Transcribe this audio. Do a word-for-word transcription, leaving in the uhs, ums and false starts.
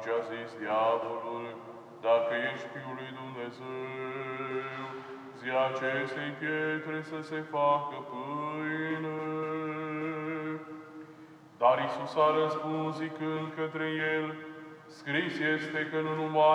a zis diavolul, dacă ești Fiul lui Dumnezeu, zi acestei pietre să se facă pâine. Dar Iisus a răspuns zicând către el, scris este că nu numai